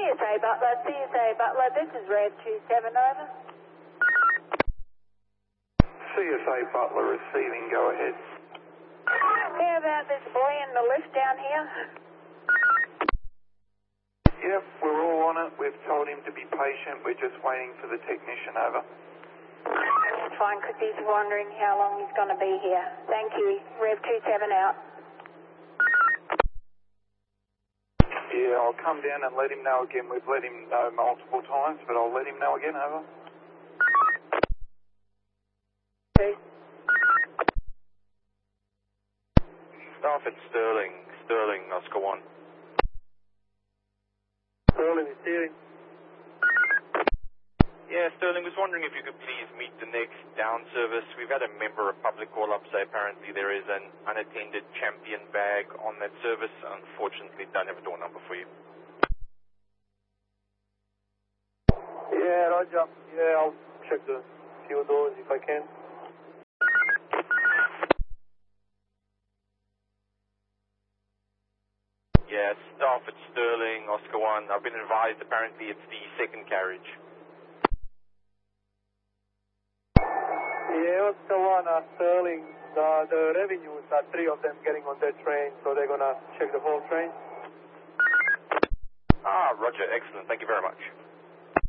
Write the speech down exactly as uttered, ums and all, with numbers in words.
S A Butler, C S A Butler, this is Rev two seven, over. C S A Butler receiving, go ahead. How about this boy in the lift down here? Yep, we're all on it. We've told him to be patient. We're just waiting for the technician, over. That's fine, because he's wondering how long he's going to be here. Thank you. Rev two seven out. Yeah, I'll come down and let him know again. We've let him know multiple times, but I'll let him know again, over. Okay. Staff at Sterling, Sterling, Oscar one. Sterling is steering. Yeah, Sterling, was wondering if you could please meet the next down service. We've had a member of public call up say apparently there is an unattended champion bag on that service. Unfortunately, don't have a door number for you. Yeah, Roger. Yeah, I'll check the few doors if I can. Yeah, staff at Sterling, Oscar one. I've been advised apparently it's the second carriage. Yeah, Oscar one, uh, Sterling, uh, the revenues are three of them getting on that train, so they're going to check the whole train. Ah, Roger, excellent. Thank you very much.